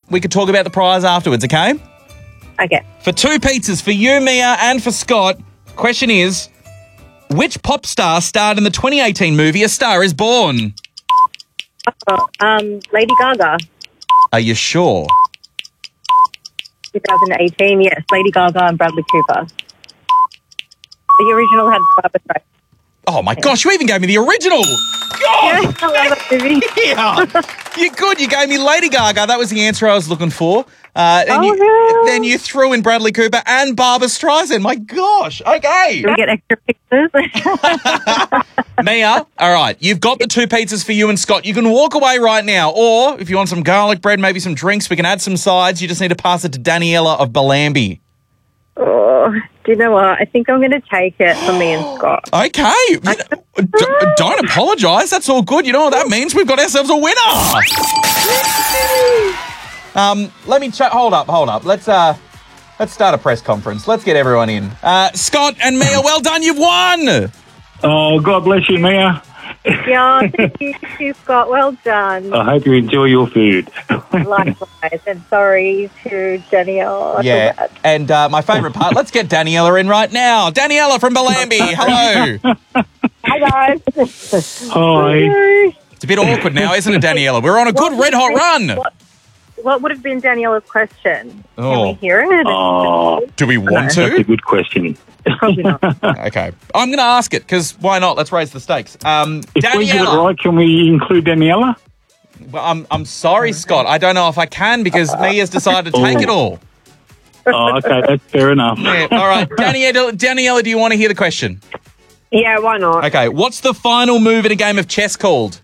We could talk about the prize afterwards, okay? Okay. For 2 pizzas for you, Mia, and for Scott, question is, which pop star starred in the 2018 movie A Star Is Born? Lady Gaga. Are you sure? 2018, yes. Lady Gaga and Bradley Cooper. The original had Barbra Streisand. Oh, my gosh, you even gave me the original. God! I love that movie. Yeah. You're good. You gave me Lady Gaga. That was the answer I was looking for. No. Then you threw in Bradley Cooper and Barbra Streisand. My gosh. Okay. Do we get extra pizzas? Mia, all right. You've got the 2 pizzas for you and Scott. You can walk away right now. Or if you want some garlic bread, maybe some drinks, we can add some sides. You just need to pass it to Daniela of Bellambi. Oh, do you know what? I think I'm going to take it for me and Scott. Okay. Don't apologise. That's all good. You know what that means? We've got ourselves a winner. Let me check. Hold up. Let's start a press conference. Let's get everyone in. Scott and Mia, well done. You've won. Oh, God bless you, Mia. Yeah, thank you, Scott. Well done. I hope you enjoy your food. Likewise. And sorry to Danielle. I feel Yeah. bad. And my favourite part, let's get Daniela in right now. Daniela from Bellambi. Hello. Hi, guys. Hi. It's a bit awkward now, isn't it, Daniela? We're on a good red hot run. What would have been Daniela's question? Can Oh. we hear it? Oh, Do we want that's a to? good question. Probably not. Okay. I'm going to ask it because why not? Let's raise the stakes. If we get it Daniela. right, can we include Daniela? Well, I'm sorry, Scott. I don't know if I can because Mia's decided to take it all. Oh, okay, that's fair enough. Yeah, all right. Daniela, do you want to hear the question? Yeah, why not? Okay. What's the final move in a game of chess called?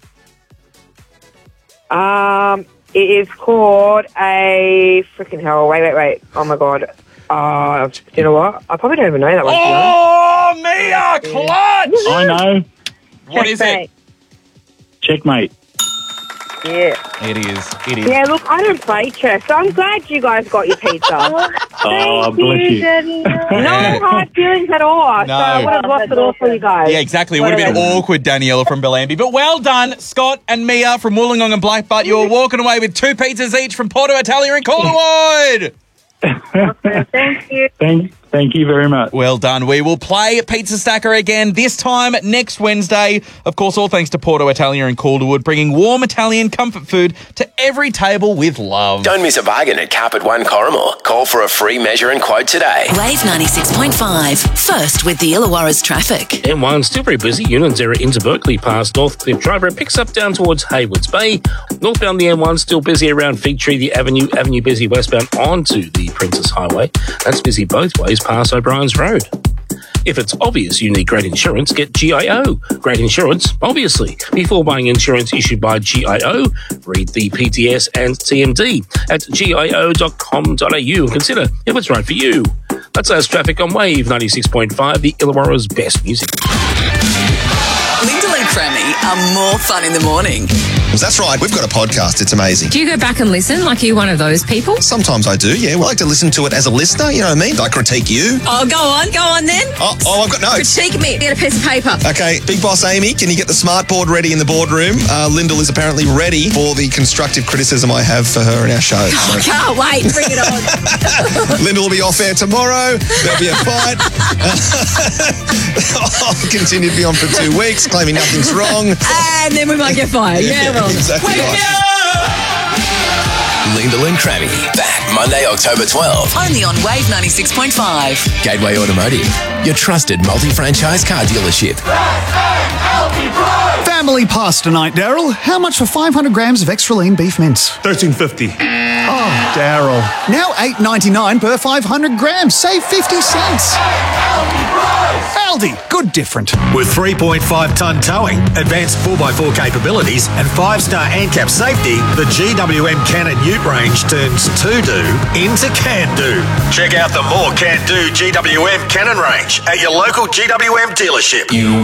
It is called a freaking hell. Wait. Oh my god. You know what? I probably don't even know that one. Oh, Mia, clutch! I know. What is it? Checkmate. Yeah. It is. Yeah, look, I don't play chess, so I'm glad you guys got your pizza. Oh, bless you. No hard feelings at all. No. So I would have lost it all for you guys. Yeah, exactly. It would have been awkward, Daniela from Bellambi. But well done, Scott and Mia from Wollongong and Blackbutt. You're walking away with 2 pizzas each from Porto Italia in Calderwood. Thank you. Thank you very much. Well done. We will play Pizza Stacker again, this time next Wednesday. Of course, all thanks to Porto Italia in Calderwood, bringing warm Italian comfort food to every table with love. Don't miss a bargain at Carpet One Corrimal. Call for a free measure and quote today. Wave 96.5. First with the Illawarra's traffic. M1 still very busy. Unanzera into Berkeley past Northcliffe Drive and picks up down towards Haywards Bay. Northbound the M1 still busy around Fig Tree, the Avenue busy westbound onto the Princess Highway. That's busy both ways past O'Brien's Road. If it's obvious you need great insurance, get GIO. Great insurance, obviously. Before buying insurance issued by GIO, read the PTS and TMD at gio.com.au and consider if it's right for you. That's us traffic on Wave 96.5, the Illawarra's best music. Lyndall and Crammy are more fun in the morning. That's right, we've got a podcast, it's amazing. Do you go back and listen? Like, are you one of those people? Sometimes I do, yeah. We like to listen to it as a listener, you know what I mean? I critique you. Oh, go on then. Oh, I've got notes. Critique me. Get a piece of paper. Okay, Big Boss Amy, can you get the smart board ready in the boardroom? Lyndall is apparently ready for the constructive criticism I have for her in our show. I can't wait. Bring it on. Lyndall will be off air tomorrow. There'll be a fight. I'll continue to be on for 2 weeks, claiming nothing's wrong. And then we might get fired. Yeah, well. Exactly right. Lyndall and Crammy. Back Monday, October 12th. Only on Wave 96.5. Gateway Automotive. Your trusted multi-franchise car dealership. Family pasta night, Daryl. How much for 500 grams of extra lean beef mince? $13.50. Oh, Daryl. Now $8.99 per 500 grams. Save 50 cents. Aldi. Good different. With 3.5-tonne towing, advanced 4x4 capabilities, and 5-star ANCAP safety, the GWM Cannon Ute range turns to-do into can-do. Check out the more can-do GWM Cannon range at your local GWM dealership. You